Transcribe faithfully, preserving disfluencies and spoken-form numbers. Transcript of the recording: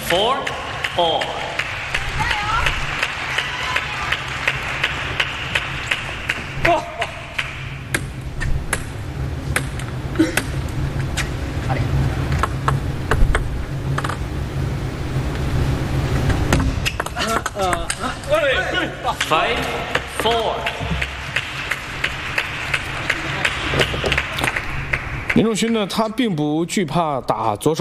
four, all. Go. 好嘞。呃呃 Five, four. 林仲勋呢，他并不惧怕打左手。